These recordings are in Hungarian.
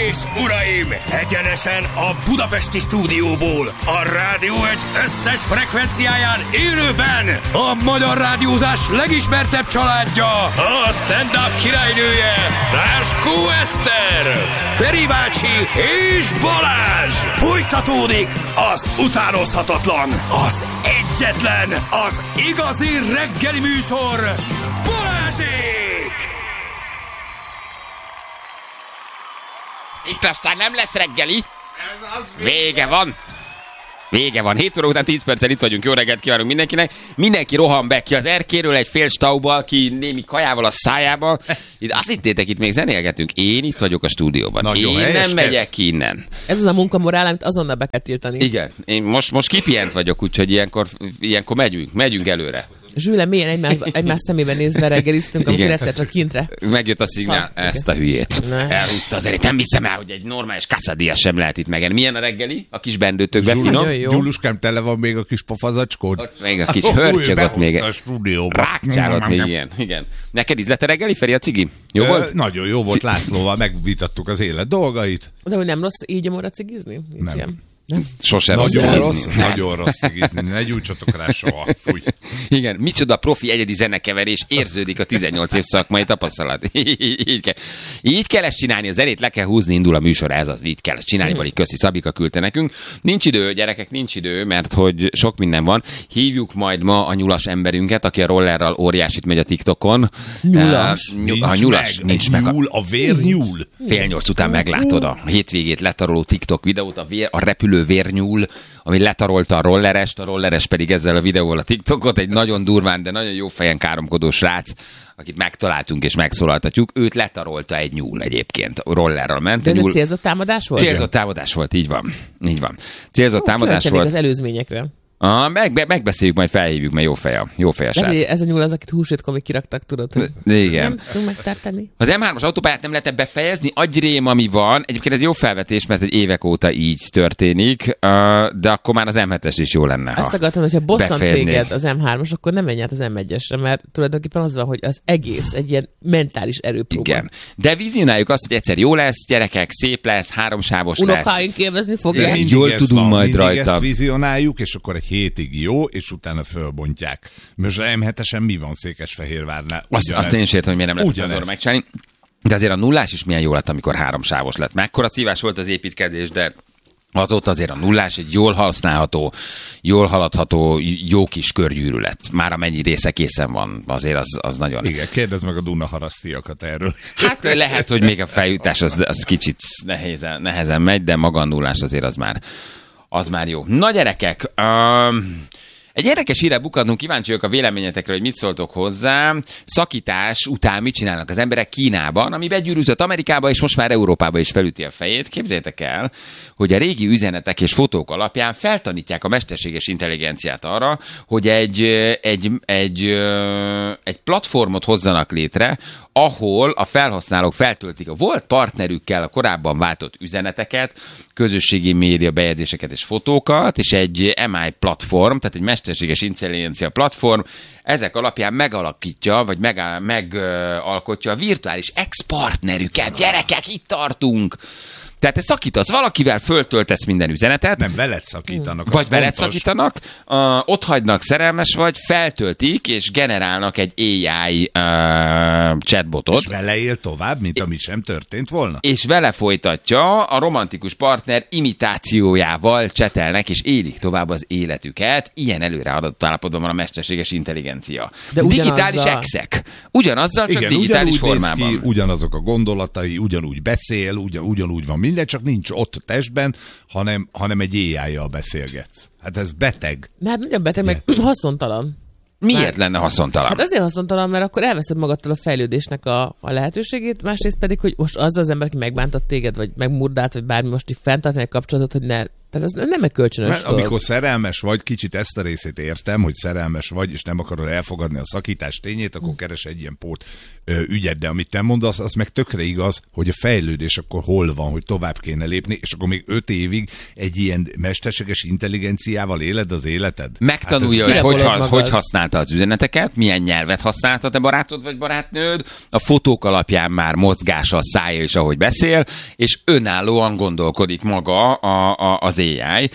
és uraim, egyenesen a budapesti stúdióból, a Rádió Egy összes frekvenciáján élőben a magyar rádiózás legismertebb családja, a stand-up királynője, Ráskó Eszter, Feri bácsi és Balázs. Folytatódik az utánozhatatlan, az egyetlen, az igazi reggeli műsor, Balázsék! Itt aztán nem lesz reggeli. Vége van. 7 óra után 10 perccel itt vagyunk. Jó reggelt kívánunk mindenkinek. Mindenki rohan be ki az erkéről egy fél staubbal, ki némi kajával a szájába. Itt azt hittétek, itt még zenélgetünk. Én itt vagyok a stúdióban. Nagyon én nem megyek ki innen. Ez az a munkamorál, amit azonnal be kell tiltani. Igen. Én most kipihent vagyok, úgyhogy ilyenkor megyünk előre. Zsűle, mélyen egymás szemébe nézve reggeliztünk, amikor egyszer csak kintre. Megjött a szignál, ezt a hülyét. Elhúzta azért, nem hiszem el, hogy egy normális quesadillas sem lehet itt megenni. Milyen a reggeli? A kis bendőtökben finom? Gyuluskám, tele van még a kis pofazacskód? Ott még a kis hörcsög, még a stúdióba. Rákcsálott még igen. Neked ízlett a reggeli, Feri, a cigi? Jó volt? Nagyon jó volt, Lászlóval megvitattuk az élet dolgait. De hogy nem rossz így gyomorra cigizni? Nem. Sose nagyon rossz cigizni. Ne gyújtsatok rá soha. Fúj. Igen, micsoda profi egyedi zenekeverés, érződik a 18 év szakmai tapasztalat. Így kell ezt csinálni, az elét le kell húzni, indul a műsor, ez az, így kell ezt csinálni, vagy köszi, Szabika küldte nekünk. Nincs idő, gyerekek, nincs idő, mert hogy sok minden van. Hívjuk majd ma a nyulas emberünket, aki a rollerral óriásit megy a TikTokon. Nyulas? A nyulas, nincs meg. A vérnyúl. 7:30 után meglátod a hétvégét letaroló TikTok videót, a repülő vérnyúl, ami letarolta a rolleres pedig ezzel a videóval a TikTokot, egy nagyon durván, de nagyon jó fejen káromkodó srác, akit megtaláltunk és megszólaltatjuk, őt letarolta egy nyúl egyébként, rollerral ment. De ez egy célzott támadás volt? Célzott támadás volt, így van. Célzott támadás volt. Az előzményekre. Megbeszéljük, majd felhívjuk, mert jó fej a srác. Ez a nyúl az, akit húsvétkor kiraktak, tudod, hogy igen. Nem tudunk megtartani. Az M3-as autópályát nem lehet befejezni, agyrém, ami van. Egyébként ez jó felvetés, mert egy évek óta így történik, de akkor már az M7-es is jó lenne. Azt akartam, hogyha bosszant téged az M3-as, akkor nem menj át az M1-esre, mert tulajdonképpen az van, hogy az egész egy ilyen mentális erőpróba. Igen. De vizionáljuk azt, hogy egyszer jó lesz, gyerekek, szép lesz, háromsávos lesz. Unokáink élvezni fogják. Jól tudunk majd rajta. Ezt vizionáljuk, és akkor egy hétig jó, és utána fölbontják. Most a M7-esen mi van Székesfehérvárnál? Azt én is értem, hogy miért nem lehet azonra megcsinálni. De azért a nullás is milyen jó lett, amikor háromsávos lett. Mekkora szívás volt az építkezés, de azóta azért a nullás egy jól használható, jól haladható, jó kis körgyűrű lett. Már amennyi része készen van, azért az nagyon... Igen, kérdezd meg a Dunaharasztiakat erről. Hát lehet, hogy még a feljutás az kicsit nehezen megy, de maga a nullás azért az már jó. Na gyerekek, egy érdekes hírre bukadnunk, kíváncsi vagyok a véleményetekre, hogy mit szóltok hozzá. Szakítás után mit csinálnak az emberek Kínában, ami begyűrűzött Amerikába, és most már Európába is felüti a fejét. Képzeljétek el, hogy a régi üzenetek és fotók alapján feltanítják a mesterséges intelligenciát arra, hogy egy platformot hozzanak létre, ahol a felhasználók feltöltik a volt partnerükkel a korábban váltott üzeneteket, közösségi média bejegyzéseket és fotókat, és egy MI platform, tehát egy mesterséges intelligencia platform, ezek alapján megalakítja, vagy megalkotja a virtuális ex-partnerüket. Gyerekek, itt tartunk! Tehát te szakítasz valakivel, föltöltesz minden üzenetet. Nem, veled szakítanak. Vagy veled szakítanak, ott hagynak, szerelmes vagy, feltöltik, és generálnak egy AI chatbotot. És vele él tovább, mint ami sem történt volna. És vele folytatja, a romantikus partner imitációjával csetelnek, és élik tovább az életüket. Ilyen előreadott állapotban van a mesterséges intelligencia. De digitális exek. Ugyanazzal, csak igen, digitális formában. Ki, ugyanazok a gondolatai, ugyanúgy beszél, ugyanúgy van minden, csak nincs ott testben, hanem egy AI-jal beszélgetsz. Hát ez beteg. Hát nagyon beteg, meg haszontalan. Miért lenne haszontalan? Hát azért haszontalan, mert akkor elveszed magadtól a fejlődésnek a lehetőségét, másrészt pedig, hogy most az ember, aki megbántott téged, vagy megmurdált, vagy bármi, most így fenntartani egy kapcsolatot, hogy Tehát ez nem egy kölcsönös dolog. Amikor szerelmes vagy, kicsit ezt a részét értem, hogy szerelmes vagy, és nem akarod elfogadni a szakítás tényét, akkor keres egy ilyen pót ügyet, de amit te mondasz, az meg tökre igaz, hogy a fejlődés akkor hol van, hogy tovább kéne lépni, és akkor még 5 évig egy ilyen mesterséges intelligenciával éled az életed? Megtanulja, hogy használta az üzeneteket, milyen nyelvet használta te barátod vagy barátnőd, a fotók alapján már mozgása, a szája is, ahogy beszél, és önállóan gondolkodik maga az AI,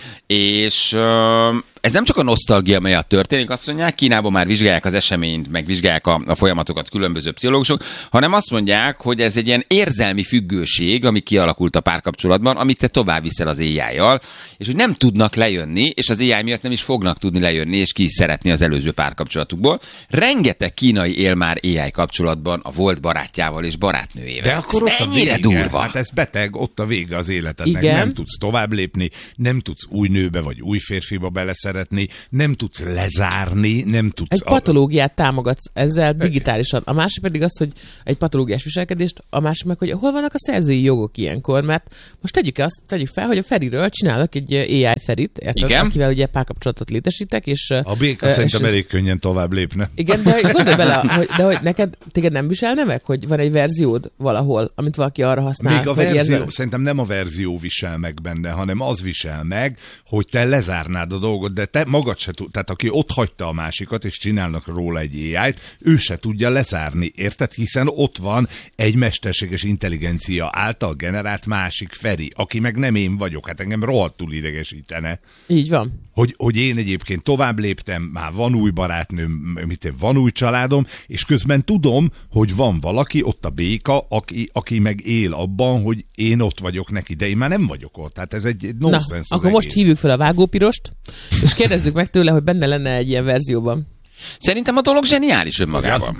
és ez nem csak a nosztalgia miatt történik, azt mondják, Kínában már vizsgálják az eseményt, meg vizsgálják a folyamatokat különböző pszichológusok, hanem azt mondják, hogy ez egy ilyen érzelmi függőség, ami kialakult a párkapcsolatban, amit te tovább viszel az AI-jal, és hogy nem tudnak lejönni, és az AI miatt nem is fognak tudni lejönni, és ki szeretni az előző párkapcsolatukból. Rengeteg kínai él már AI kapcsolatban a volt barátjával és barátnőjével. De akkor ez mennyire durva? Hát ez beteg, ott a vége az életednek. Igen? Nem tudsz tovább lépni, nem tudsz új nőbe vagy új férfiba beleszeretni, nem tudsz lezárni, nem tudsz... Egy patológiát támogatsz ezzel digitálisan. A másik pedig az, hogy egy patológiás viselkedést, a másik meg, hogy hol vannak a szerzői jogok ilyenkor, mert most tegyük fel, hogy a Feriről csinálok egy AI Ferit, érted? Akivel ugye párkapcsolatot létesítek, és... A béka szerintem elég könnyen tovább lépne. Igen, de gondolj bele, hogy neked téged nem viselne meg, hogy van egy verziód valahol, amit valaki arra használ? Még a verzió, szerintem nem a verzió visel meg benne, hanem az visel meg, hogy te lezárnád a dolgot, de te magad se tud, tehát aki ott hagyta a másikat, és csinálnak róla egy AI-t, ő se tudja lezárni, érted? Hiszen ott van egy mesterséges intelligencia által generált másik Feri, aki meg nem én vagyok, hát engem rohadtul idegesítene. Így van. Hogy én egyébként tovább léptem, már van új barátnőm, van új családom, és közben tudom, hogy van valaki, ott a béka, aki meg él abban, hogy én ott vagyok neki, de én már nem vagyok ott. Tehát ez egy nonsens. Na, akkor most hívjuk fel a vágópirost, és kérdezzük meg tőle, hogy benne lenne egy ilyen verzióban. Szerintem a dolog zseniális önmagában.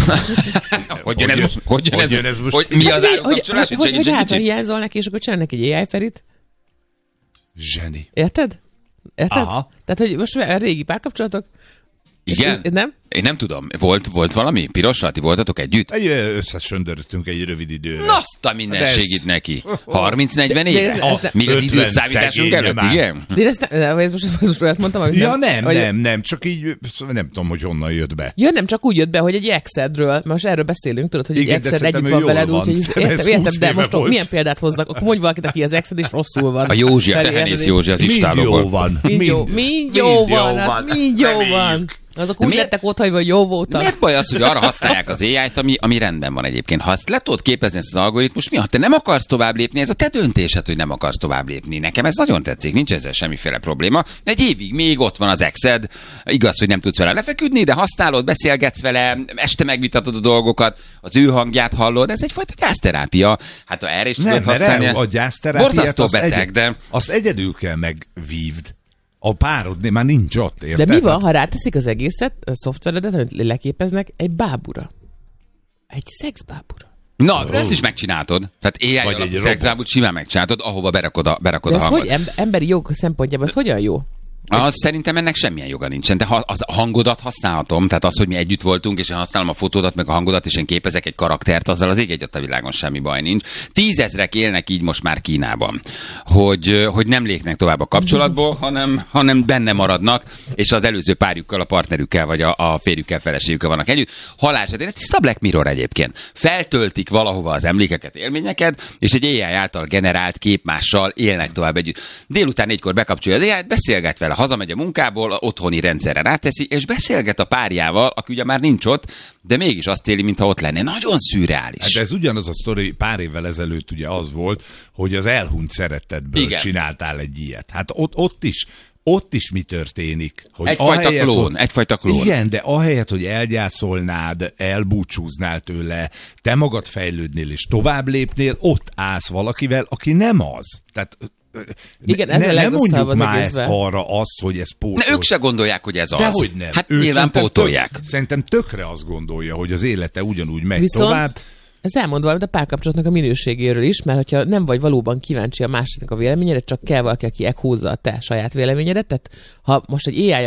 Hogy jön ez most? Mi az árukapcsolás? Hogy hátra hiányzol neki, és akkor csinál neki egy AI Ferit? Zseni. Érted? Aha. Tehát, hogy most a régi párkapcsolatok... Igen? Nem? Én nem tudom. Volt valami? Pirossal? Ti voltatok együtt? Összesöndöröttünk egy rövid időre. Azt a mindenségit neki. 30-40 éve? Még az időszámításunk előtt, igen? De ezt most olyat mondtam, hogy ja, nem, csak így nem tudom, hogy honnan jött be. Ja, nem, csak úgy jött be, hogy egy exedről, most erről beszélünk, tudod, hogy egy exed együtt van veled, úgyhogy értem, de most milyen példát hozzak? Akkor mondj valakit, aki az exed, és rosszul van. A Józsi, a Tehenész Józsi az istálóból. Mind jó van. Azok úgy lettek otthagyva, hogy jó voltak. Miért baj az, hogy arra használják az AI-t, ami rendben van egyébként? Ha azt le tudod képezni ezt az algoritmus, ha te nem akarsz tovább lépni, ez a te döntésed, hogy nem akarsz tovább lépni. Nekem ez nagyon tetszik, nincs ezzel semmiféle probléma. Egy évig még ott van az exed, igaz, hogy nem tudsz vele lefeküdni, de használod, beszélgetsz vele, este megvitatod a dolgokat, az ő hangját hallod, ez egyfajta gyászterápia. Hát ha erre is tudod használni. A gyászterápiát borzasztó beteg, de... Azt egyedül kell megvívd. A párod már nincs ott, érted? De mi van, ha ráteszik az egészet, a szoftveredet, amit leképeznek egy bábura? Egy szexbábura. Na, de ezt is megcsináltod. Tehát AI alapú szexbábút simán megcsináltod, ahova berakod a de ez hangot. Hogy emberi jog szempontjából, ez hogyan jó? Szerintem ennek semmilyen joga nincsen. De a hangodat használhatom, tehát az, hogy mi együtt voltunk, és én használom a fotódat, meg a hangodat, és én képezek egy karaktert, azzal az ég egyet a világon semmi baj nincs. 10 000-ek élnek így most már Kínában, hogy nem lépnek tovább a kapcsolatból, hanem benne maradnak, és az előző párjukkal, a partnerükkel, vagy a férjükkel, feleségükkel vannak együtt. Haláleset, ez tiszta Black Mirror egyébként. Feltöltik valahova az emlékeket, élményeket, és egy AI által generált képmással élnek tovább együtt. Délután 4-kor bekapcsolja az AI-t, beszélget vele, hazamegy a munkából, otthoni rendszerre ráteszi, és beszélget a párjával, aki ugye már nincs ott, de mégis azt éli, mintha ott lenne. Nagyon szürreális. Hát ez ugyanaz a sztori, pár évvel ezelőtt ugye az volt, hogy az elhunyt szeretetből csináltál egy ilyet. Hát ott is mi történik? Hogy egyfajta klón. Igen, de ahelyett, hogy elgyászolnád, elbúcsúznál tőle, te magad fejlődnél és tovább lépnél, ott állsz valakivel, aki nem az. Tehát igen, nem mondjuk már ezt arra azt, hogy ez pótol. Ne, ők se gondolják, hogy ez az. Dehogy nem. Hát nyilván pótolják. Szerintem tökre azt gondolja, hogy az élete ugyanúgy megy tovább. Ez elmond valamit a párkapcsolatnak a minőségéről is, mert hogyha nem vagy valóban kíváncsi a másiknak a véleményére, csak kell valaki, aki húzza a te saját véleményedet, tehát ha most egy AI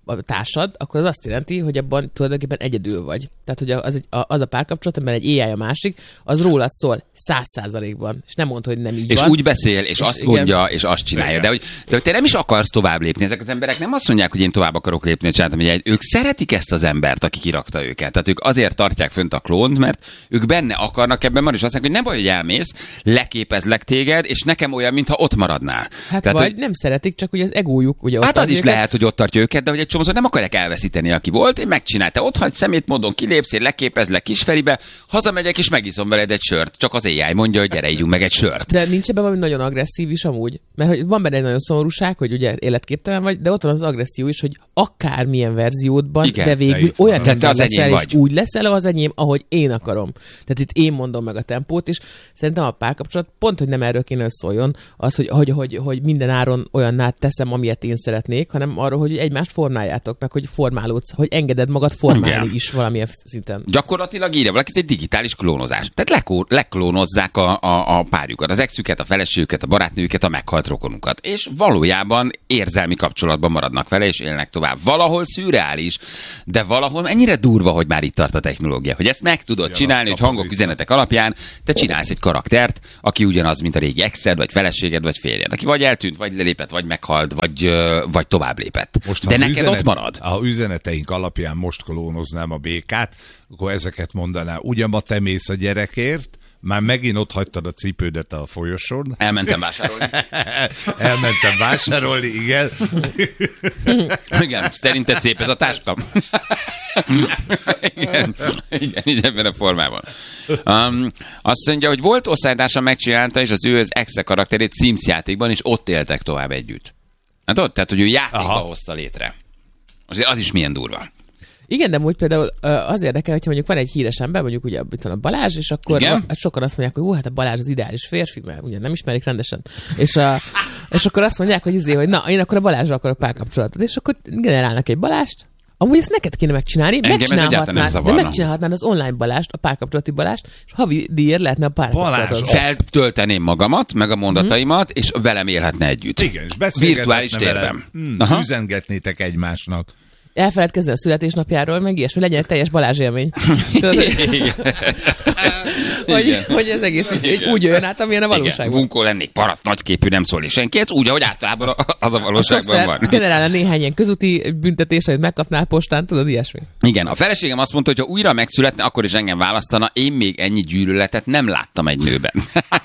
társad, akkor az azt jelenti, hogy abban tulajdonképpen egyedül vagy. Tehát, hogy az a párkapcsolat, amiben egy AI a másik, az rólad szól 100%-ban. És nem mondta, hogy nem így és van. úgy beszél, és azt igen. mondja, és azt csinálja. De hogy te nem is akarsz tovább lépni. Ezek az emberek nem azt mondják, hogy én tovább akarok lépni, csináltam, hogy ők szeretik ezt az embert, aki kirakta őket. Tehát ők azért tartják fönt a klónt, mert ők benne akarnak ebben maradni, és azt mondják, hogy nem baj, hogy elmész, leképezlek téged, és nekem olyan, mintha ott maradnál. Hát tehát, vagy hogy... nem szeretik, csak ugye az egójuk. Ugye Hát az is őket. lehet, hogy ott tartja őket, de hogy egy csomószor nem akarják elveszíteni, aki volt, én megcsinálta. Ott hagy szemétmódon kilépsz, én leképezlek Kisferibe, hazamegyek és megiszom veled egy sört. Csak az AI mondja, hogy gyere, ígyunk meg egy sört. De nincs ebben valami nagyon agresszív is amúgy? Mert hogy van benne egy nagyon szomorúság, hogy ugye életképtelen vagy, de ott van az agresszió is, hogy akármilyen verziódban, igen, de végül olyan te az leszel, enyém és úgy leszel az enyém, ahogy én akarom. Tehát itt én mondom meg a tempót, és szerintem a párkapcsolat pont, hogy nem erről kéne szóljon, az, hogy minden áron olyanná teszem, amilyet én szeretnék, hanem arról, hogy egymást formáljátok, meg hogy formálódsz, hogy engeded magad formálni igen. is valamilyen szinten. Gyakorlatilag írja valaki, ez egy digitális klónozás. Tehát leklónozzák a párjukat, az exüket, a feleségüket, a barátnőjüket, a meghalt rokonukat. És valójában érzelmi kapcsolatban maradnak vele, és élnek tovább. Valahol szürreális, de valahol ennyire durva, hogy már itt tart a technológia, hogy ezt meg tudod csinálni, hogy hangok, üzenetek alapján te csinálsz egy karaktert, aki ugyanaz, mint a régi exed, vagy feleséged, vagy férjed, aki vagy eltűnt, vagy lelépett, vagy meghalt, vagy tovább lépett. Most, de neked ott marad. Ha üzeneteink alapján most klónoznám a békát, akkor ezeket mondaná. Ugye ma te mész a gyerekért, már megint ott hagytad a cipődet a folyosón. Elmentem vásárolni. Elmentem vásárolni, igen. Igen, szerinted szép ez a táska? igen, így ebben a formában. Azt mondja, hogy volt osztálytársa megcsinálta, és az ő az exe karakterét Sims játékban, és ott éltek tovább együtt. Hát ott, tehát, hogy ő játékba hozta létre. Azért az is milyen durva. Igen, de úgy például az érdekel, hogyha mondjuk van egy híres ember, mondjuk ugye itt van a Balázs, és akkor sokan azt mondják, hogy hát a Balázs az ideális férfi, mert ugye nem ismerik rendesen. És akkor azt mondják, hogy na, én akkor a Balázsra akarok párkapcsolatot, és akkor generálnak egy Balást. Amúgy ezt neked kéne megcsinálni, megcsinálhatnád az online Balást, a párkapcsolati Balást, és havi díjért lehetne a párkapcsolatot. Feltölteném magamat, meg a mondataimat, és velem élhetne együtt. Igen, és beszélgethetne virtuális térben. Üzengetnétek egymásnak. Elfeledkezni a születésnapjáról, meg ilyesmi, legyen egy teljes Balázs élmény. hogy ez egész úgy jön át, amilyen a valóságban. Bunkó lennék, paraszt, nagyképű, nem szólni senki, ez úgy, ahogy általában az a valóságban van. Generálna néhány ilyen közúti büntetés, hogy megkapnál postán, tudod, ilyesmi. Igen, a feleségem azt mondta, hogy ha újra megszületne, akkor is engem választana, én még ennyi gyűlöletet nem láttam egy nőben.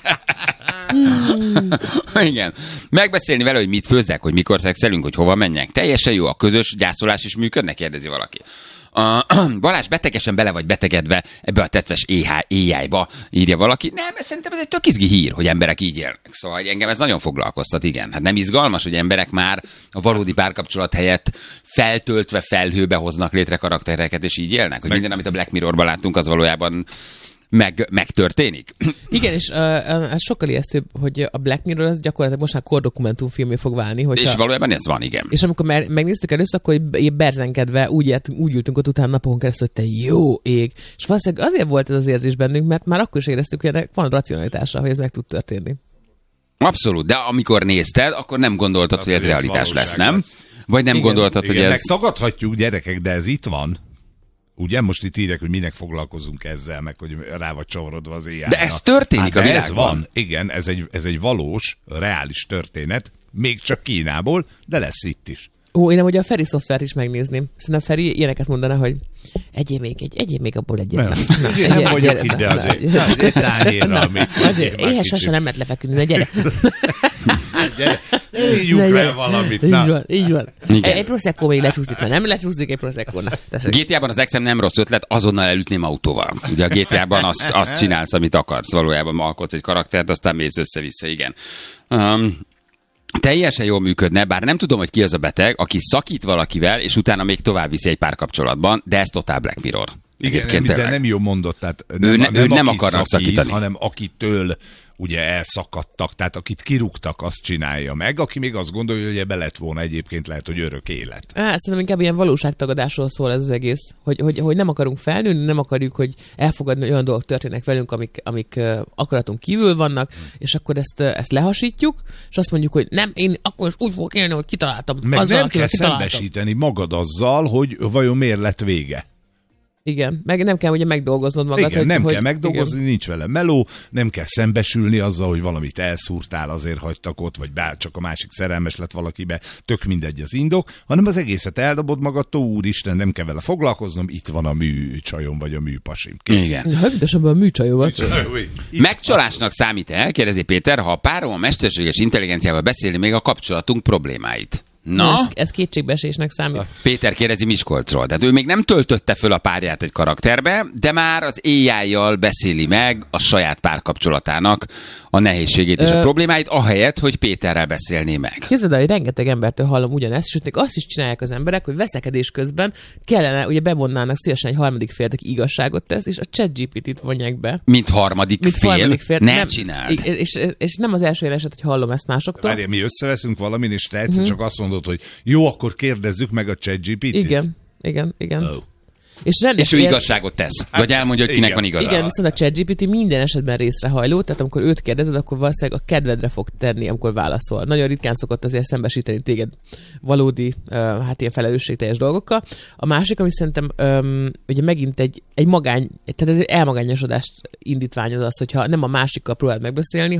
Igen. Megbeszélni vele, hogy mit főzzek, hogy mikor szexelünk, hogy hova menjek. Teljesen jó, a közös gyászolás is működne, kérdezi valaki. Balázs, betegesen bele vagy betegedve ebbe a tetves AI-ba, írja valaki. Nem, szerintem ez egy tök izgi hír, hogy emberek így élnek. Szóval engem ez nagyon foglalkoztat, igen. Hát nem izgalmas, hogy emberek már a valódi párkapcsolat helyett feltöltve felhőbe hoznak létre karaktereket, és így élnek? Hogy minden, amit a Black Mirrorban láttunk, az valójában megtörténik. Igen, és ez sokkal ijesztőbb, hogy a Black Mirror az gyakorlatilag most már kordokumentumfilmé fog válni. És valójában ez van, igen. És amikor megnéztük először, akkor berzenkedve úgy ültünk ott utána napokon keresztül, hogy te jó ég. És valószínűleg azért volt ez az érzés bennünk, mert már akkor is éreztük, hogy ennek van racionalitása, hogy ez meg tud történni. Abszolút, de amikor nézted, akkor nem gondoltad, hogy ez realitás lesz, nem? Vagy nem gondoltad, hogy ez... Megtagadhatjuk, gyerekek, de ez itt van. Ugye most itt írják, hogy minek foglalkozunk ezzel, meg hogy rá vagy csavarodva az AI-nak. De ez történik a világban. Ez van, igen, ez egy valós, reális történet, még csak Kínából, de lesz itt is. Én nem ugye a Feri szoftvert is megnézném. Szerintem Feri ilyeneket mondana, hogy egyél még abból egyet. Nem vagyok ide azért tányérral még azért éhes sose nem lehet lefeküdni, de gyere. Ígyunk le valamit. Így van. Egy Prosecco még lecsúszik, mert nem lecsúszik egy Prosecco. GTA-ban az exem nem rossz ötlet, azonnal elütném autóval. Ugye a GTA-ban azt csinálsz, amit akarsz. Valójában alkotsz egy karaktert, aztán mész össze-vissza, igen. Teljesen jól működne, bár nem tudom, hogy ki az a beteg, aki szakít valakivel, és utána még tovább viszi egy párkapcsolatban, de ez totál Black Mirror. Igen, de nem jó mondott, tehát nem akarnak szakít, szakítani, hanem akitől ugye elszakadtak, tehát akit kirúgtak, azt csinálja meg, aki még azt gondolja, hogy ebbe lett volna egyébként lehet, hogy örök élet. Szerintem inkább ilyen valóságtagadásról szól ez az egész, hogy nem akarunk felnőni, nem akarjuk, hogy elfogadni, hogy olyan dolgok történnek velünk, amik akaratunk kívül vannak, és akkor ezt lehasítjuk, és azt mondjuk, hogy nem, én akkor is úgy fogok élni, hogy kitaláltam. Meg azzal, nem kell szembesíteni magad azzal, hogy vajon miért lett vége. Igen, meg nem kell ugye megdolgoznod magad. Igen, nem kell megdolgozni, igen. Nincs vele meló, nem kell szembesülni azzal, hogy valamit elszúrtál, azért hagytak ott, vagy bár csak a másik szerelmes lett valakibe, tök mindegy az indok, hanem az egészet eldobod magadtól, úristen, nem kell vele foglalkoznom, itt van a műcsajom, vagy a műpasim. Kész. Igen. Hölgyesebben a műcsajomat. Megcsalásnak számít-e, kérdezi Péter, ha a párom a mesterséges intelligenciával beszélni még a kapcsolatunk problémáit? Na? Ez kétségbeesésnek számít. Péter kérdezi Miskolcról. Tehát ő még nem töltötte föl a párját egy karakterbe, de már az AI-jal beszéli meg a saját párkapcsolatának a nehézségét és a problémáit, ahelyett, hogy Péterrel beszélné meg. Képzeld el, hogy rengeteg embertől hallom ugyanezt, sőt, még azt is csinálják az emberek, hogy veszekedés közben kellene, ugye bevonnának szívesen egy harmadik félt, aki igazságot tesz, és a ChatGPT-t vonják be. Mint harmadik fél? Ne nem, csináld. És nem az első eset, hogy hallom ezt másoktól. Várjál, mi összeveszünk valamin, és te egyszer csak azt mondod, hogy jó, akkor kérdezzük meg a ChatGPT-t. Igen. Oh. És ő igazságot tesz. Vagy elmondja, hogy kinek van igaza. Igen, viszont a ChatGPT minden esetben részrehajló, tehát amikor őt kérdezed, akkor valószínűleg a kedvedre fog tenni, amikor válaszol. Nagyon ritkán szokott azért szembesíteni téged valódi, ilyen felelősségteljes dolgokkal. A másik, ami szerintem ugye megint egy tehát egy elmagányosodást indítványoz az, hogyha nem a másikkal próbáld megbeszélni,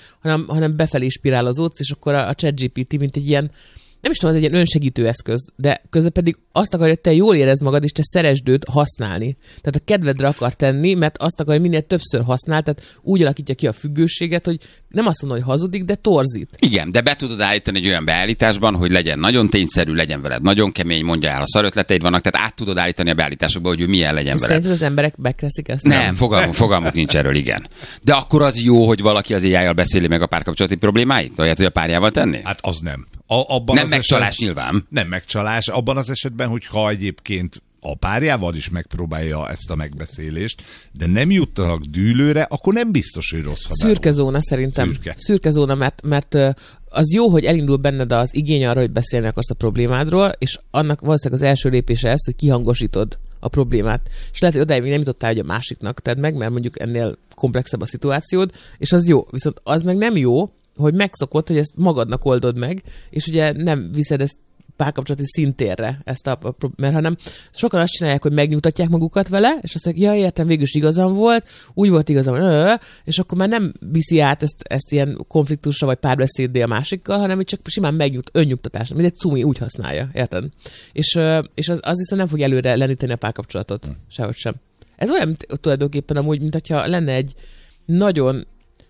hanem befelé spirálozódsz, és akkor a ChatGPT mint egy ilyen, nem is tudom, ez egy ilyen önsegítő eszköz, de közben pedig azt akarja, hogy te jól érezd magad, és te szeresd őt használni. Tehát a kedvedre akar tenni, mert azt akarja, hogy minél többször használ, tehát úgy alakítja ki a függőséget, hogy nem azt mondom, hogy hazudik, de torzít. Igen, de be tudod állítani egy olyan beállításban, hogy legyen nagyon tényszerű, legyen veled nagyon kemény, mondja el, a szarötleteid vannak, tehát át tudod állítani a beállításokba, hogy ő milyen legyen veled. Szerinted az emberek megteszik ezt? Nem, fogalmuk nincs erről, igen. De akkor az jó, hogy valaki az AI-jal beszéli meg a párkapcsolati problémáit? Vagy hogy a párjával tenni? Hát az nem. Nem megcsalás nyilván. Nem megcsalás. Abban az esetben, hogyha egyébként a párjával is megpróbálja ezt a megbeszélést, de nem juttanak dűlőre, akkor nem biztos, hogy rossz haver. Szürke zóna szerintem. Szürke zóna, mert az jó, hogy elindul benned az igény arra, hogy beszélni akarsz a problémádról, és annak valószínűleg az első lépése ez, hogy kihangosítod a problémát. És lehet, hogy odáig még nem jutottál, hogy a másiknak tedd meg, mert mondjuk ennél komplexebb a szituációd, és az jó. Viszont az meg nem jó, hogy megszokott, hogy ezt magadnak oldod meg, és ugye nem viszed ezt párkapcsolati szintérre, mert hanem sokan azt csinálják, hogy megnyugtatják magukat vele, és azt mondják, ja, értem, végül is igazam volt, úgy volt igazam, és akkor már nem viszi át ezt ilyen konfliktusra vagy párbeszéddé a másikkal, hanem hogy csak simán önnyugtatás, mint egy cumi, úgy használja, érted? És az viszont nem fog előre lendíteni a párkapcsolatot, sehogy sem. Ez olyan tulajdonképpen amúgy, mint hogyha lenne egy nagyon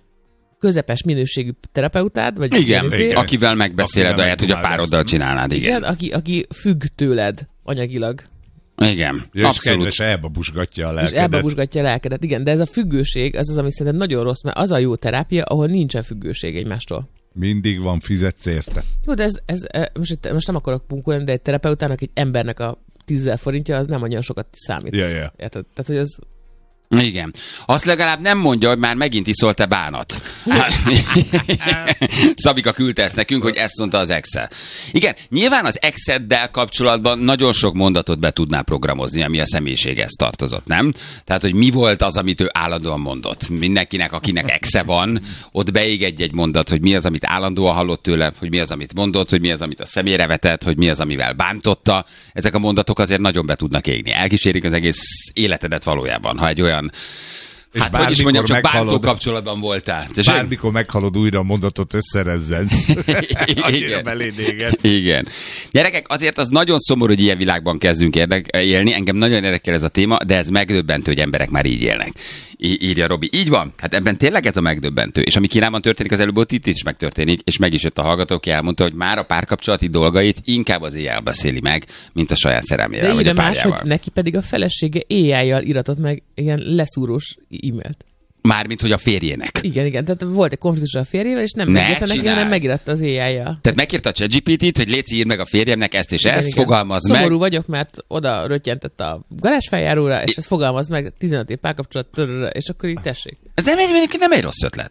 közepes minőségű terapeutád, vagy igen, akivel megbeszéled ahelyett, hogy a pároddal csinálnád, igen. Aki függ tőled anyagilag. Igen, ja, abszolút. És elbabusgatja a lelkedet. És elbabusgatja a lelkedet, igen, de ez a függőség, az ami szerintem nagyon rossz, mert az a jó terápia, ahol nincsen függőség egymástól. Mindig van, fizetsz érte. Jó, de most nem akarok punkolni, de egy terapeutának, egy embernek a 10 000 forintja, az nem annyira sokat számít. Ja. Érted? Tehát, hogy az... Igen. Azt legalább nem mondja, hogy már megint iszol-e bánat. Szabika küldte ezt nekünk, hogy ezt mondta az exe. Igen, nyilván az exeddel kapcsolatban nagyon sok mondatot be tudnál programozni, ami a személyiséghez tartozott, nem? Tehát, hogy mi volt az, amit ő állandóan mondott. Mindenkinek, akinek exe van, ott beég egy mondat, hogy mi az, amit állandóan hallott tőle, hogy mi az, amit mondott, hogy mi az, amit a szemére vetett, hogy mi az, amivel bántotta. Ezek a mondatok azért nagyon be tudnak égni. Elkísérik az egész életedet valójában, ha egy olyan hát, hogy is mondjam, csak bántó kapcsolatban voltál. Bármikor meghalod újra a mondatot, összerezzensz. Annyira beléd éget. Igen. Gyerekek, azért az nagyon szomorú, hogy ilyen világban kezdünk élni. Engem nagyon érdekel ez a téma, de ez megdöbbentő, hogy emberek már így élnek. Írja Robi. Így van. Hát ebben tényleg ez a megdöbbentő. És ami Kínában történik, az előbb ott itt is megtörténik, és meg is jött a hallgató, aki elmondta, hogy már a párkapcsolati dolgait inkább az AI-jal beszéli meg, mint a saját szerelmével, vagy a párjával. Más, hogy neki pedig a felesége AI-jal iratott meg ilyen leszúrós e-mailt. Mármint, hogy a férjének. Igen. Tehát volt egy konfliktus a férjével, és nem megírta neki, hanem megiratta az AI-jal. Tehát megírta a ChatGPT-t, hogy léci, írd meg a férjemnek ezt és ezt, fogalmazd meg. Szomorú vagyok, mert oda röttyentett a garázsfeljáróra, és ezt fogalmazd meg 15 év párkapcsolat, és akkor így tessék. De nem egy rossz ötlet.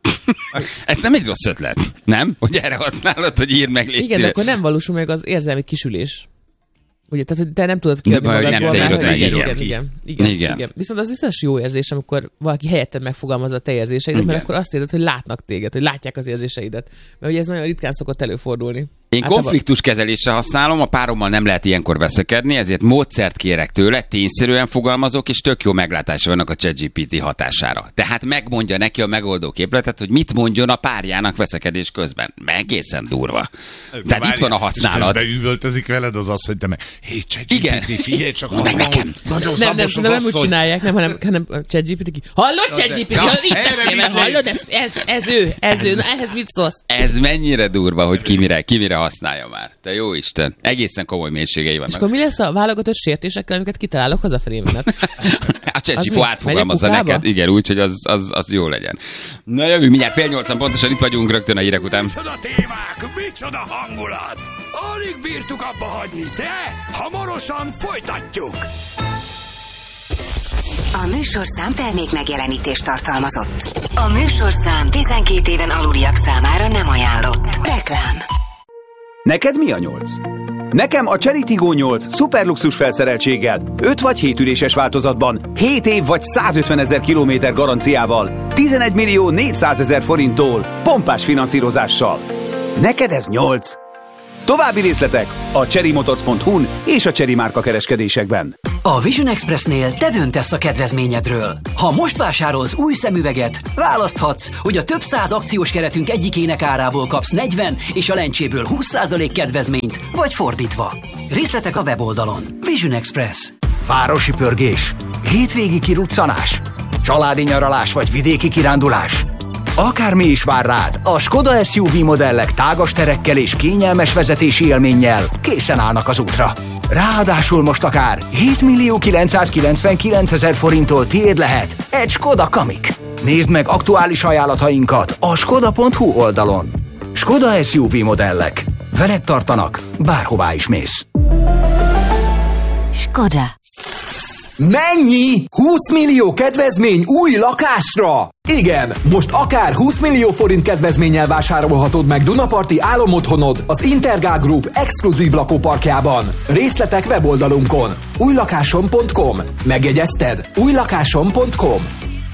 Ez nem egy rossz ötlet, nem? Hogy erre használod, hogy írd meg, légy Igen, de akkor nem valósul meg az érzelmi kisülés. Ugye, tehát, hogy te nem tudod kiadni magadból. Igen. Viszont az biztos jó érzés, amikor valaki helyetted megfogalmazza a te érzéseidet, mert akkor azt érzed, hogy látnak téged, hogy látják az érzéseidet. Mert ugye ez nagyon ritkán szokott előfordulni. Én konfliktuskezelésre használom, a párommal nem lehet ilyenkor veszekedni, ezért módszert kérek tőle, tényszerűen fogalmazok, és tök jó meglátása vannak a ChatGPT hatására. Tehát megmondja neki a megoldó képletet, hogy mit mondjon a párjának veszekedés közben. Egészen durva. Tehát itt van a használat. És üvöltözik veled az, hogy te meg, hé, ChatGPT, figyelj csak, meg nekem. Nem úgy csinálják, hanem ChatGPT ki. Hallod, ChatGPT? Hallod, ez ő, na ehhez mit szólsz? Ez mennyire durva, hogy ki mire használja már. Te jó Isten. Egészen komoly mélységei vannak. És akkor mi lesz a válogatott sértésekkel, amiket kitalálok hazafelé menet? A ChatGPT átfogalmazza neked. Igen, úgy, hogy az jó legyen. Na jövő, mindjárt 7:30 pontosan itt vagyunk rögtön a hírek után. Micsoda témák, micsoda hangulat! Alig bírtuk abba hagyni, de hamarosan folytatjuk! A műsorszám termék megjelenítést tartalmazott. A műsorszám 12 éven aluliak számára nem ajánlott. Reklám. Neked mi a 8? Nekem a Chery Tiggo 8 szuperluxus felszereltséggel, 5 vagy 7 üléses változatban, 7 év vagy 150 000 kilométer garanciával, 11 millió 400 000 forinttól, pompás finanszírozással. Neked ez 8? További részletek a cherrymotors.hu-n és a Chery márka kereskedésekben. A Vision Expressnél te döntesz a kedvezményedről. Ha most vásárolsz új szemüveget, választhatsz, hogy a több száz akciós keretünk egyikének árából kapsz 40 és a lencséből 20% kedvezményt, vagy fordítva. Részletek a weboldalon. Vision Express. Városi pörgés, hétvégi kiruccanás, családi nyaralás vagy vidéki kirándulás. Akármi is vár rád, a Skoda SUV modellek tágas terekkel és kényelmes vezetési élménnyel készen állnak az útra. Ráadásul most akár 7 millió 999 000 forinttól tiéd lehet egy Skoda Kamiq. Nézd meg aktuális ajánlatainkat a skoda.hu oldalon. Skoda SUV modellek. Veled tartanak, bárhová is mész. Skoda. Mennyi? 20 millió kedvezmény új lakásra? Igen, most akár 20 millió forint kedvezménnyel vásárolhatod meg Dunaparti álomotthonod az Intergál Group exkluzív lakóparkjában. Részletek weboldalunkon. újlakásom.com. Megjegyezted? újlakásom.com.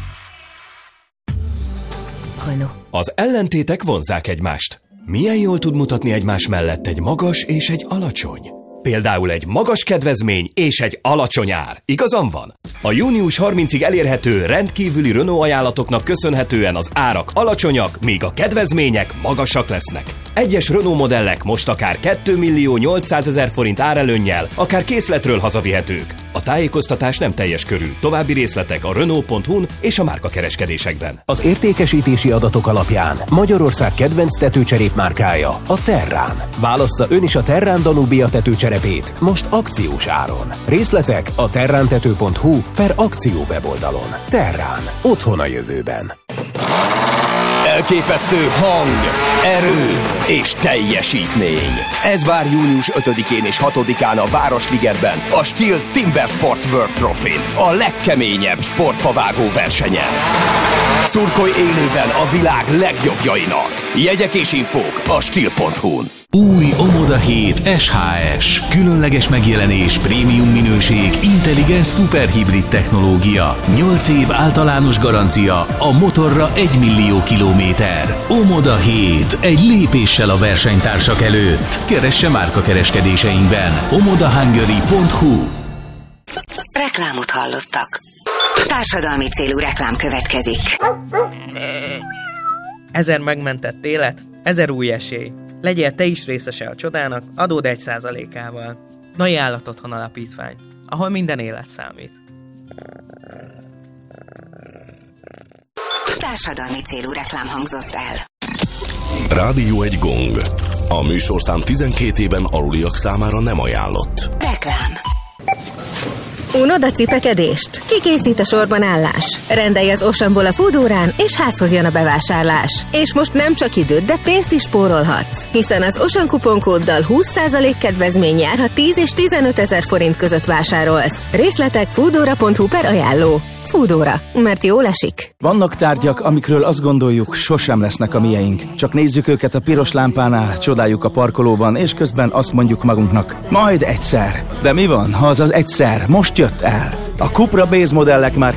Az ellentétek vonzzák egymást. Milyen jól tud mutatni egymás mellett egy magas és egy alacsony? Például egy magas kedvezmény és egy alacsony ár. Igazam van? A június 30-ig elérhető rendkívüli Renault ajánlatoknak köszönhetően az árak alacsonyak, míg a kedvezmények magasak lesznek. Egyes Renault modellek most akár 2 millió 800 000 forint árelőnnyel, akár készletről hazavihetők. A tájékoztatás nem teljes körű. További részletek a Renault.hu-n és a márkakereskedésekben. Az értékesítési adatok alapján Magyarország kedvenc tetőcserépmárkája a Terrán. Válassza ön is a Terrán Danubia tetőcserepét most akciós áron. Részletek a terrántető.hu/akció weboldalon. Terrán. Otthon a jövőben. Elképesztő hang, erő és teljesítmény. Ez vár június 5-én és 6-án a Városligetben, a Steel Timber Sports World Trophy-n, a legkeményebb sportfavágó versenyen. Szurkolj élőben a világ legjobbjainak. Jegyek és infók a Steel.hu-n. Új Omoda 7 SHS. Különleges megjelenés, prémium minőség, intelligens szuperhibrid technológia. 8 év általános garancia, a motorra 1 millió kilométer. Omoda 7. Egy lépéssel a versenytársak előtt. Keresse márkakereskedéseinkben. omodahungary.hu. Reklámot hallottak. Társadalmi célú reklám következik. 1000 megmentett élet, 1000 új esély. Legyél te is részese a csodának, adód 1%-ával. Nai Állatotthon Alapítvány, ahol minden élet számít. Társadalmi célú reklám hangzott el. Rádió egy gong. A műsorszám 12 éven aluliak számára nem ajánlott. Reklám. Unod a cipekedést? Kikészít a sorban állás? Rendelj az Oceanból a Foodórán, és házhoz jön a bevásárlás. És most nem csak időt, de pénzt is spórolhatsz. Hiszen az Ocean kuponkóddal 20% kedvezmény jár, ha 10 és 15 000 forint között vásárolsz. Részletek foodora.hu/ajánló. Foodora, mert jól esik. Vannak tárgyak, amikről azt gondoljuk, sosem lesznek a mieink. Csak nézzük őket a piros lámpánál, csodáljuk a parkolóban, és közben azt mondjuk magunknak, majd egyszer. De mi van, ha az egyszer most jött el? A Cupra Base modellek már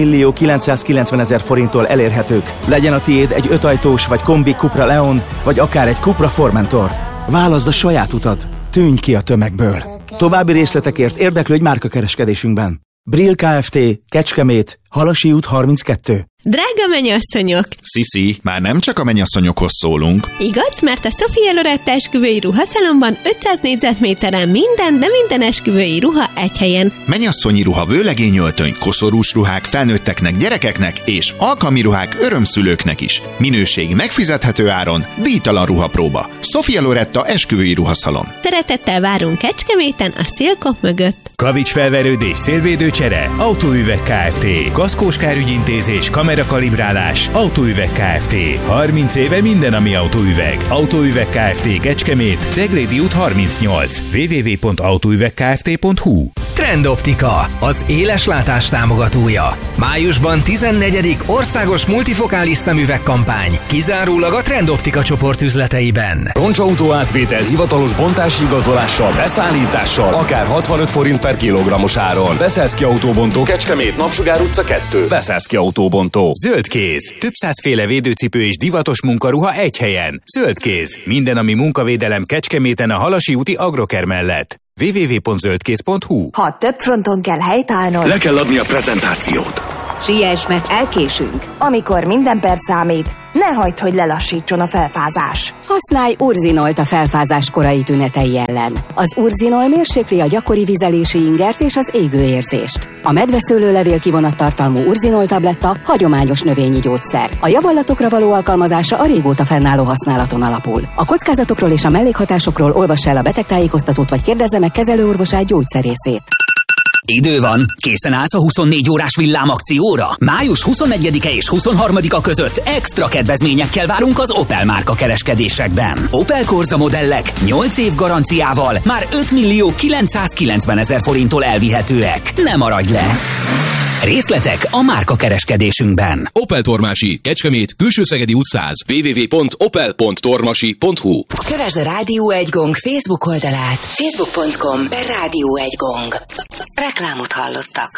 9.990.000 forinttól elérhetők. Legyen a tiéd egy 5 ajtós vagy kombi Cupra Leon, vagy akár egy Cupra Formentor. Válaszd a saját utat. Tűnj ki a tömegből. További részletekért érdeklődj márkakereskedésünkben. Brill Kft. Kecskemét, Halasi út 32. Drága mennyasszonyok! Sziszi, már nem csak a mennyasszonyokhoz szólunk. Igaz, mert a Sofia Loretta esküvői ruhaszalomban 500 négyzetméteren minden, de minden esküvői ruha egy helyen. Mennyasszonyi ruha, vőlegényöltöny, koszorús ruhák felnőtteknek, gyerekeknek és alkalmi ruhák örömszülőknek is. Minőség megfizethető áron, díjtalan ruhapróba. Sofia Loretta esküvői ruhaszalon. Szeretettel várunk Kecskeméten a szélkap mögött. Kavicsfelverődés, szélvédőcsere, Autóüveg Kft. Kaszkós kárügyintézés, kamerakalibrálás, Autóüveg Kft. 30 éve minden, ami autóüveg. Autóüveg Kft. Kecskemét, Ceglédi út 38. www.autóüvegkft.hu. Trendoptika, az éles látás támogatója. Májusban 14. országos multifokális szemüvegkampány, kizárólag a Trendoptika csoport üzleteiben. Roncsautó átvétel hivatalos bontási igazolással, beszállítással, akár 65 forint per kilogrammos áron. Beszeszki Autóbontó, Kecskemét, Napsugár utca 2. Beszeszki Autóbontó. Zöldkéz. Több százféle védőcipő és divatos munkaruha egy helyen. Zöldkéz. Minden, ami munkavédelem Kecskeméten a Halasi úti Agroker mellett. www.zöldkéz.hu. Ha több fronton kell helytállnod, Le kell adni a prezentációt. siess, mert elkésünk. Amikor minden perc számít, ne hagyd, hogy lelassítson a felfázás. Használj Urzinolt a felfázás korai tünetei ellen. Az Urzinol mérsékli a gyakori vizelési ingert és az égőérzést. A medveszőlőlevél kivonattartalmú Urzinol tabletta hagyományos növényi gyógyszer. A javallatokra való alkalmazása a régóta fennálló használaton alapul. A kockázatokról és a mellékhatásokról olvass el a betegtájékoztatót vagy kérdezze meg kezelőorvosát gyógyszerészét. Idő van, készen állsz a 24 órás villámakcióra? Május 21-e és 23-a között extra kedvezményekkel várunk az Opel márka kereskedésekben. Opel Corsa modellek 8 év garanciával már 5.990.000 forinttól elvihetőek. Ne maradj le! Részletek a márka kereskedésünkben. Opel Tormási, Kecskemét, Külső-Szegedi út 100. www.opel.tormasi.hu. Kövesd a Rádió 1 Gong Facebook oldalát. facebook.com/Rádió 1 Gong. Reklámot hallottak.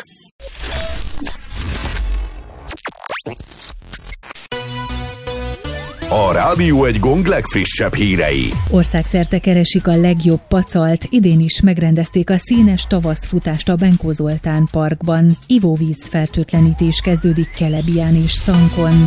A Rádió 1 Gong legfrissebb hírei. Országszerte keresik a legjobb pacalt. Idén is megrendezték a színes tavaszfutást a Benkó Zoltán parkban. Ivóvíz fertőtlenítés kezdődik Kelebián és Szankon.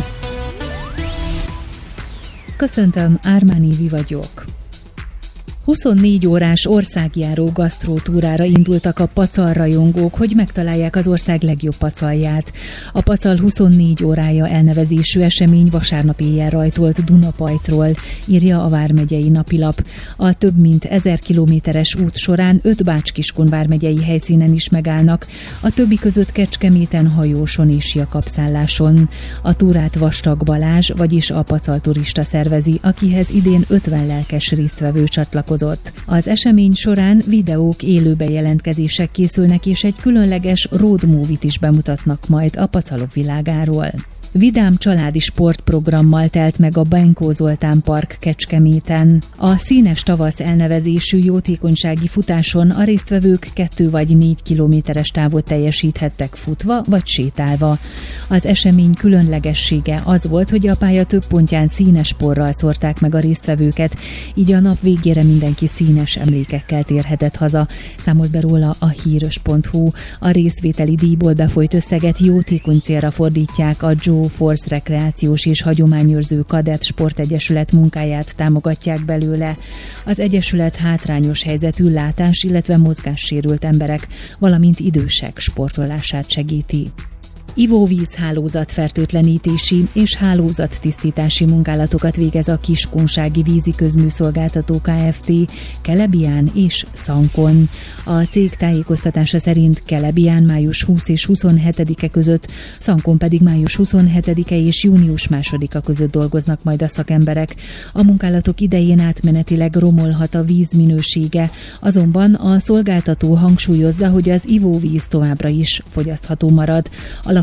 Köszöntöm, Ármáni Vi vagyok. 24 órás országjáró gasztrótúrára indultak a pacalrajongók, hogy megtalálják az ország legjobb pacalját. A Pacal 24 órája elnevezésű esemény vasárnap éjjel rajtolt Dunapajtról, írja a vármegyei napilap. A több mint 1000 kilométeres út során 5 Bács-Kiskun vármegyei helyszínen is megállnak, a többi között Kecskeméten, Hajóson és Jakabszálláson. A túrát Vastag Balázs, vagyis a Pacal turista szervezi, akihez idén 50 lelkes résztvevő csatlakozott. Az esemény során videók, élő bejelentkezések készülnek, és egy különleges road movie-t is bemutatnak majd a pacalok világáról. Vidám családi sportprogrammal telt meg a Benkó Zoltán park Kecskeméten. A színes tavasz elnevezésű jótékonysági futáson a résztvevők 2 vagy 4 kilométeres távot teljesíthettek futva vagy sétálva. Az esemény különlegessége az volt, hogy a pálya több pontján színes porral szórták meg a résztvevőket, így a nap végére mindenki színes emlékekkel térhetett haza, számolt be róla a híros.hu. A részvételi díjból befolyt összeget jótékony célra fordítják, a Joe Force rekreációs és hagyományőrző kadett sportegyesület munkáját támogatják belőle. Az egyesület hátrányos helyzetű látás, illetve mozgássérült emberek, valamint idősek sportolását segíti. Ivóvíz hálózatfertőtlenítési és hálózattisztítási munkálatokat végez a Kiskunsági Vízi Közműszolgáltató Kft. Kelebián és Szankon. A cég tájékoztatása szerint Kelebián május 20 és 27-e között, Szankon pedig május 27-e és június 2-a között dolgoznak majd a szakemberek. A munkálatok idején átmenetileg romolhat a víz minősége, azonban a szolgáltató hangsúlyozza, hogy az ivóvíz továbbra is fogyasztható marad. A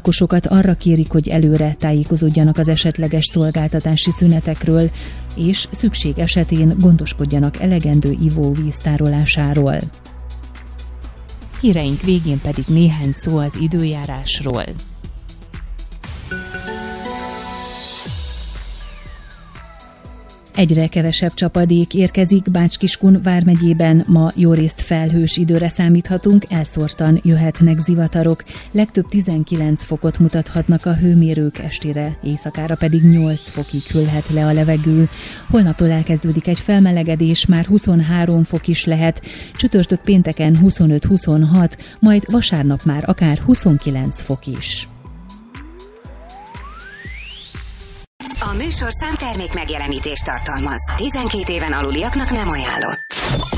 lakosokat arra kérik, hogy előre tájékozódjanak az esetleges szolgáltatási szünetekről, és szükség esetén gondoskodjanak elegendő ivóvíz tárolásáról. Híreink végén pedig néhány szó az időjárásról. Egyre kevesebb csapadék érkezik Bács-Kiskun vármegyében, ma jórészt felhős időre számíthatunk, elszórtan jöhetnek zivatarok, legtöbb 19 fokot mutathatnak a hőmérők, estére, éjszakára pedig 8 fokig hűlhet le a levegő. Holnaptól elkezdődik egy felmelegedés, már 23 fok is lehet, csütörtök pénteken 25-26, majd vasárnap már akár 29 fok is. A műsorszám termék megjelenítést tartalmaz. 12 éven aluliaknak nem ajánlott.